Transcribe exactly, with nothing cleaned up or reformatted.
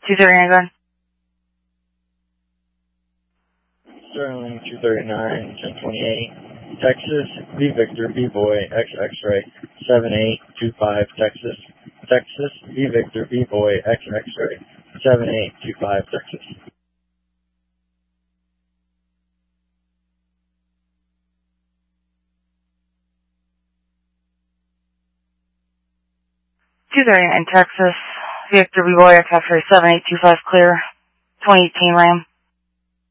two thirty-nine, Sterling two thirty-nine, ten twenty-eight, Texas, V Victor, V Boy, X X-Ray, seven eight two five, Texas, Texas, V Victor, V Boy, X X-Ray, seven eight two five, Texas. two thirty-nine, Texas, Victor, V Boy, X X-Ray, seven eight two five, clear, twenty eighteen Ram.